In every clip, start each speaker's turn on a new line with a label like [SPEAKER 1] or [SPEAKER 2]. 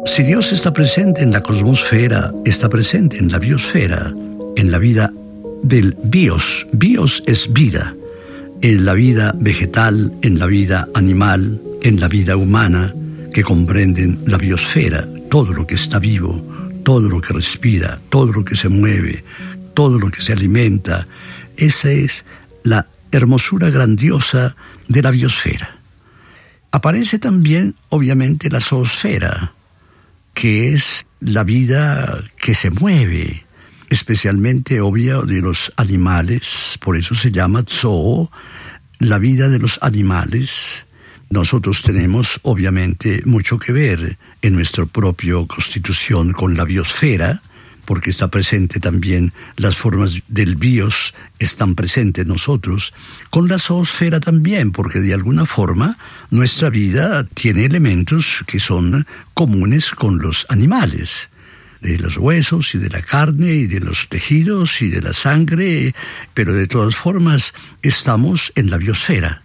[SPEAKER 1] Si Dios está presente en la cosmosfera, está presente en la biosfera, en la vida del bios. Bios es vida. En la vida vegetal, en la vida animal, en la vida humana, que comprenden la biosfera, todo lo que está vivo, todo lo que respira, todo lo que se mueve, todo lo que se alimenta. Esa es la hermosura grandiosa de la biosfera. Aparece también, obviamente, la zoosfera, que es la vida que se mueve, especialmente, obvio, de los animales, por eso se llama zoo, la vida de los animales. Nosotros tenemos, obviamente, mucho que ver en nuestra propia constitución con la biosfera, porque está presente también, las formas del bios están presentes en nosotros, con la zoosfera también, porque de alguna forma nuestra vida tiene elementos que son comunes con los animales, de los huesos y de la carne y de los tejidos y de la sangre, pero de todas formas estamos en la biosfera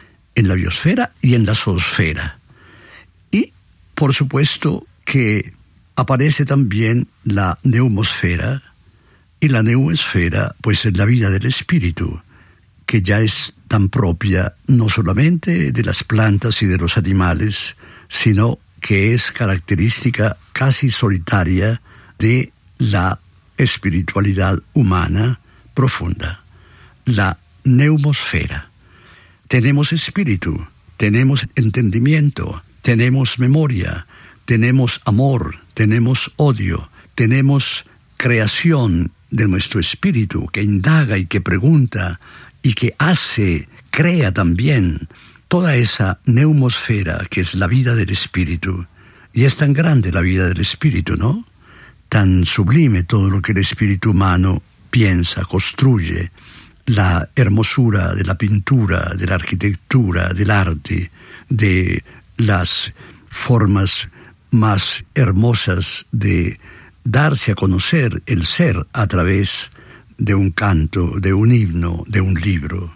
[SPEAKER 1] y en la zoosfera. Y, por supuesto, que aparece también la neumosfera, y la neumosfera pues es la vida del espíritu, que ya es tan propia no solamente de las plantas y de los animales, sino que es característica casi solitaria de la espiritualidad humana profunda, la neumosfera. Tenemos espíritu, tenemos entendimiento, tenemos memoria, tenemos amor, tenemos odio, tenemos creación de nuestro espíritu que indaga y que pregunta y que hace, crea también toda esa neumosfera que es la vida del espíritu. Y es tan grande la vida del espíritu, ¿no? Tan sublime todo lo que el espíritu humano piensa, construye, la hermosura de la pintura, de la arquitectura, del arte, de las formas más hermosas de darse a conocer el ser a través de un canto, de un himno, de un libro.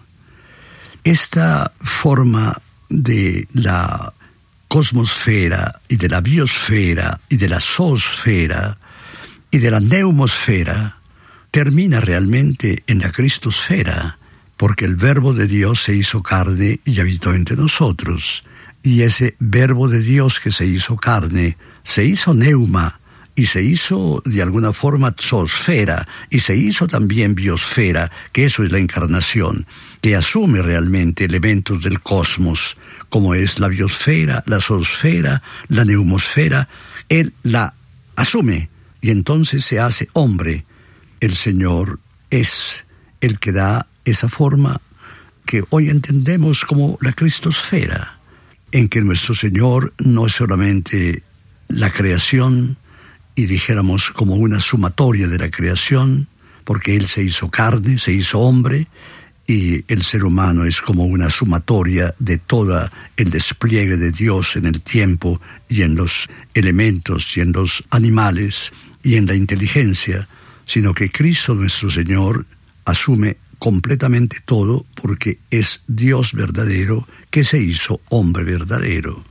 [SPEAKER 1] Esta forma de la cosmosfera y de la biosfera y de la zoosfera y de la neumosfera termina realmente en la cristosfera, porque el Verbo de Dios se hizo carne y habitó entre nosotros. Y ese Verbo de Dios que se hizo carne, se hizo neuma, y se hizo de alguna forma zoosfera, y se hizo también biosfera, que eso es la encarnación, que asume realmente elementos del cosmos, como es la biosfera, la zoosfera, la neumosfera. Él la asume, y entonces se hace hombre. El Señor es el que da esa forma que hoy entendemos como la cristosfera, en que nuestro Señor no es solamente la creación, y dijéramos como una sumatoria de la creación, porque Él se hizo carne, se hizo hombre, y el ser humano es como una sumatoria de todo el despliegue de Dios en el tiempo y en los elementos y en los animales y en la inteligencia, sino que Cristo nuestro Señor asume completamente todo porque es Dios verdadero que se hizo hombre verdadero.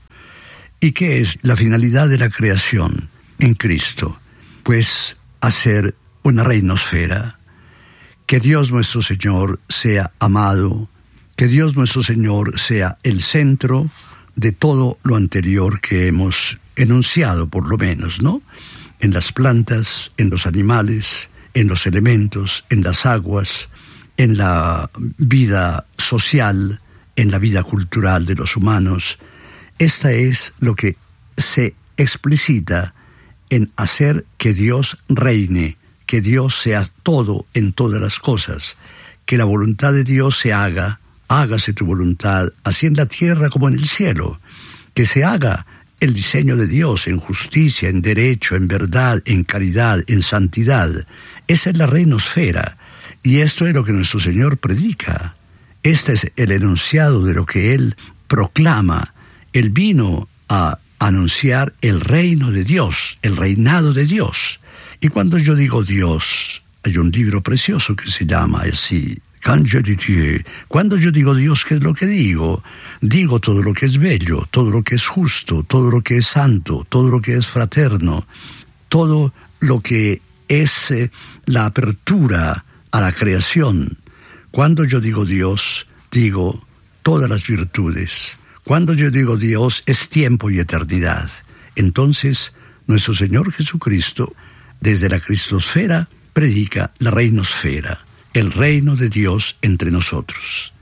[SPEAKER 1] ¿Y qué es la finalidad de la creación en Cristo? Pues hacer una reinosfera, que Dios nuestro Señor sea amado, que Dios nuestro Señor sea el centro de todo lo anterior que hemos enunciado, por lo menos, ¿no? En las plantas, en los animales, en los elementos, en las aguas, en la vida social, en la vida cultural de los humanos. Esta es lo que se explicita en hacer que Dios reine, que Dios sea todo en todas las cosas, que la voluntad de Dios se haga, hágase tu voluntad, así en la tierra como en el cielo, que se haga el diseño de Dios en justicia, en derecho, en verdad, en caridad, en santidad. Esa es la reinosfera, y esto es lo que nuestro Señor predica. Este es el enunciado de lo que Él proclama. Él vino a anunciar el reino de Dios, el reinado de Dios. Y cuando yo digo Dios, hay un libro precioso que se llama así, Quand je dis Dieu, cuando yo digo Dios, ¿qué es lo que digo? Digo todo lo que es bello, todo lo que es justo, todo lo que es santo, todo lo que es fraterno, todo lo que es la apertura a la creación. Cuando yo digo Dios, digo todas las virtudes. Cuando yo digo Dios, es tiempo y eternidad. Entonces, nuestro Señor Jesucristo, desde la Cristosfera, predica la reinosfera, el reino de Dios entre nosotros.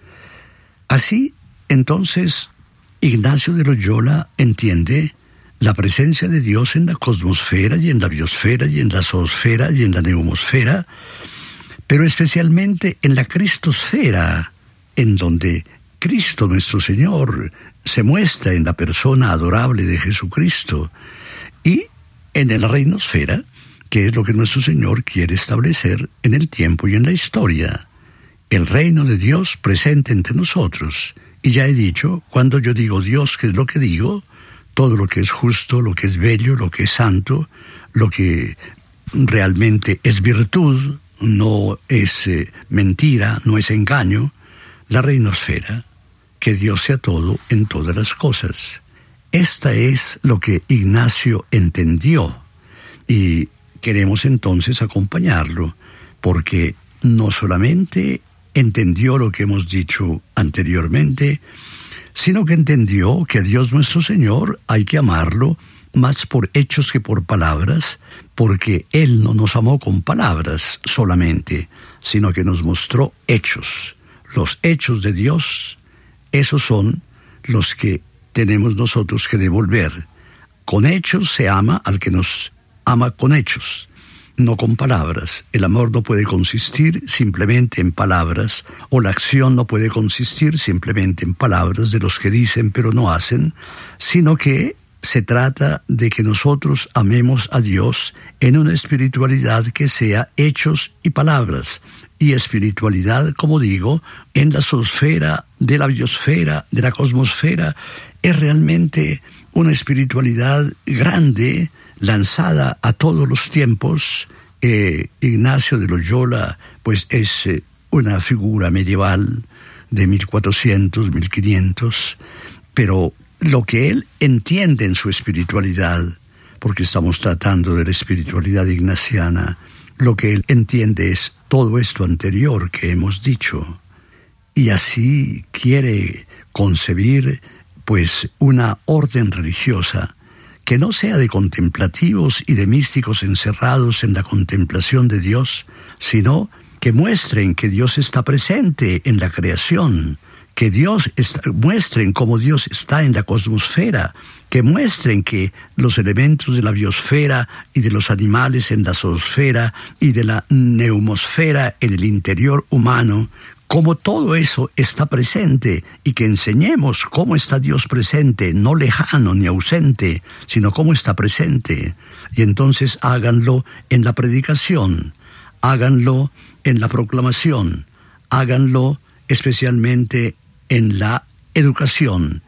[SPEAKER 1] Así, entonces, Ignacio de Loyola entiende la presencia de Dios en la cosmosfera y en la biosfera y en la zoosfera y en la neumosfera, pero especialmente en la cristosfera, en donde Cristo nuestro Señor se muestra en la persona adorable de Jesucristo, y en la reinosfera, que es lo que nuestro Señor quiere establecer en el tiempo y en la historia, el reino de Dios presente entre nosotros. Y ya he dicho, cuando yo digo Dios, ¿qué es lo que digo? Todo lo que es justo, lo que es bello, lo que es santo, lo que realmente es virtud, no es mentira, no es engaño, la reinosfera, que Dios sea todo en todas las cosas. Esta es lo que Ignacio entendió, y queremos entonces acompañarlo, porque no solamente entendió lo que hemos dicho anteriormente, sino que entendió que a Dios nuestro Señor hay que amarlo más por hechos que por palabras, porque Él no nos amó con palabras solamente, sino que nos mostró hechos. Los hechos de Dios, esos son los que tenemos nosotros que devolver. Con hechos se ama al que nos ama con hechos, no con palabras. El amor no puede consistir simplemente en palabras, o la acción no puede consistir simplemente en palabras de los que dicen pero no hacen, sino que se trata de que nosotros amemos a Dios en una espiritualidad que sea hechos y palabras, y espiritualidad, como digo, en la zoosfera, de la biosfera, de la cosmosfera, es realmente una espiritualidad grande, lanzada a todos los tiempos. Ignacio de Loyola, pues es una figura medieval de 1400, 1500, pero lo que él entiende en su espiritualidad, porque estamos tratando de la espiritualidad ignaciana, lo que él entiende es todo esto anterior que hemos dicho, y así quiere concebir pues una orden religiosa que no sea de contemplativos y de místicos encerrados en la contemplación de Dios, sino que muestren que Dios está presente en la creación, que muestren cómo Dios está en la cosmosfera, que muestren que los elementos de la biosfera y de los animales en la zoosfera y de la neumosfera en el interior humano, como todo eso está presente, y que enseñemos cómo está Dios presente, no lejano ni ausente, sino cómo está presente. Y entonces háganlo en la predicación, háganlo en la proclamación, háganlo especialmente en la educación,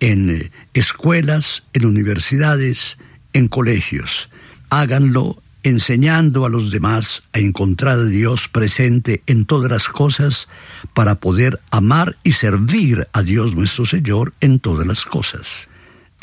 [SPEAKER 1] en escuelas, en universidades, en colegios. Háganlo enseñando a los demás a encontrar a Dios presente en todas las cosas para poder amar y servir a Dios nuestro Señor en todas las cosas.